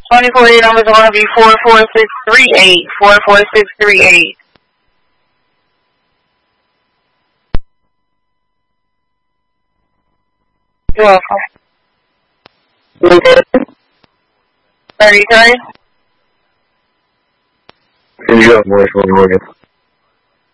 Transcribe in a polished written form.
24 numbers are going to be 44638. 44638. You're welcome. 33. Here you go, Morris, Morgan.